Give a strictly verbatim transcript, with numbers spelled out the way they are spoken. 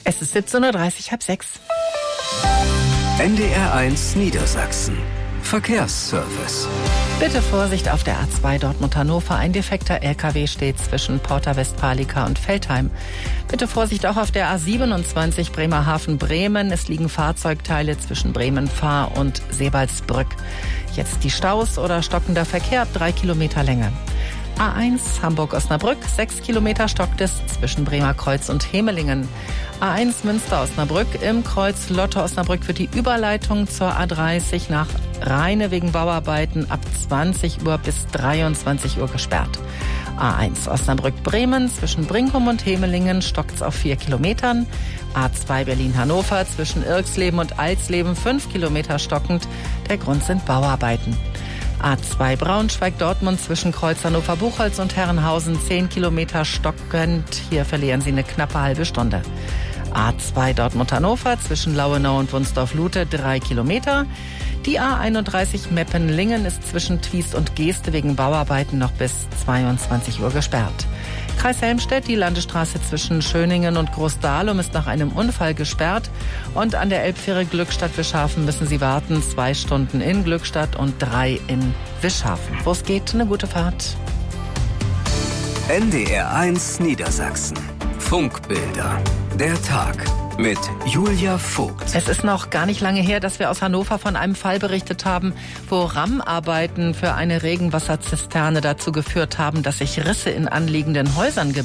Es ist siebzehn Uhr dreißig, halb sechs. N D R eins Niedersachsen. Verkehrsservice. Bitte Vorsicht auf der A zwei Dortmund-Hannover. Ein defekter L K W steht zwischen Porta Westfalica und Veltheim. Bitte Vorsicht auch auf der A siebenundzwanzig Bremerhaven-Bremen. Es liegen Fahrzeugteile zwischen Bremen-Fahr und Sebalsbrück. Jetzt die Staus oder stockender Verkehr ab drei Kilometer Länge. A eins Hamburg-Osnabrück, sechs Kilometer stockt es zwischen Bremerkreuz und Hemelingen. A eins Münster-Osnabrück, im Kreuz Lotte-Osnabrück wird die Überleitung zur A dreißig nach Rheine wegen Bauarbeiten ab zwanzig Uhr bis dreiundzwanzig Uhr gesperrt. A eins Osnabrück-Bremen, zwischen Brinkum und Hemelingen stockt es auf vier Kilometern. A zwei Berlin-Hannover, zwischen Irxleben und Alsleben fünf Kilometer stockend. Der Grund sind Bauarbeiten. A zwei Braunschweig-Dortmund zwischen Kreuz Hannover-Buchholz und Herrenhausen zehn Kilometer stockend. Hier verlieren Sie eine knappe halbe Stunde. A zwei Dortmund-Hannover zwischen Lauenau und Wunsdorf-Lute drei Kilometer. Die A einunddreißig Meppen-Lingen ist zwischen Twiest und Geeste wegen Bauarbeiten noch bis zweiundzwanzig Uhr gesperrt. Kreis Helmstedt, die Landesstraße zwischen Schöningen und Großdahlum ist nach einem Unfall gesperrt. Und an der Elbfähre Glückstadt-Wischhafen müssen Sie warten. Zwei Stunden in Glückstadt und drei in Wischhafen. Wo es geht, eine gute Fahrt. N D R eins Niedersachsen. Funkbilder. Der Tag mit Julia Vogt. Es ist noch gar nicht lange her, dass wir aus Hannover von einem Fall berichtet haben, wo Rammarbeiten für eine Regenwasserzisterne dazu geführt haben, dass sich Risse in anliegenden Häusern gebildet